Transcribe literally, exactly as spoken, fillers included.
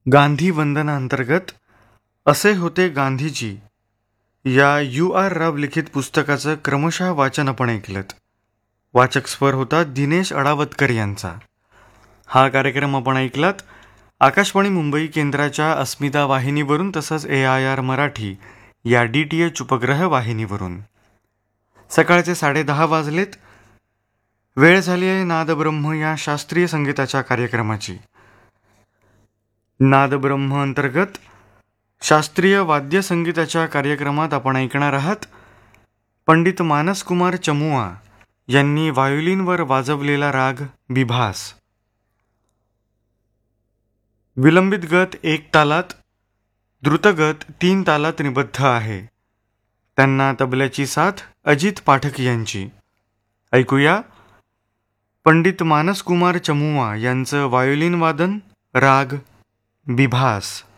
गांधी वंदनाअंतर्गत असे होते गांधीजी या यू आर राव लिखित पुस्तकाचं क्रमशः वाचन आपण ऐकलत. वाचक स्वर होता दिनेश अडावतकर यांचा. हा कार्यक्रम आपण ऐकलात आकाशवाणी मुंबई केंद्राच्या अस्मिता वाहिनीवरून तसंच ए आय आर मराठी या डी टी एच उपग्रह वाहिनीवरून. सकाळचे साडेदहा वाजलेत. वेळ झाली आहे नादब्रह्म या शास्त्रीय संगीताच्या कार्यक्रमाची. नादब्रह्म अंतर्गत शास्त्रीय वाद्य संगीताच्या कार्यक्रमात आपण ऐकणार आहात पंडित मानसकुमार चमुआ यांनी व्हायोलिनवर वाजवलेला राग बिभास. विलंबित गत एक तालात, द्रुतगत तीन तालात निबद्ध आहे. त्यांना तबल्याची साथ अजित पाठक यांची. ऐकूया पंडित मानसकुमार चमुआ यांचं व्हायोलिन वादन राग बिभास.